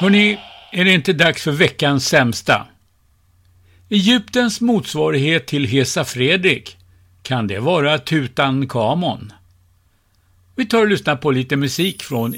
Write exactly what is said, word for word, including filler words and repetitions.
Hörrni, är det inte dags för veckans sämsta? Egyptens motsvarighet till Hesa Fredrik, kan det vara Tutankhamon? Vi tar och lyssnar på lite musik från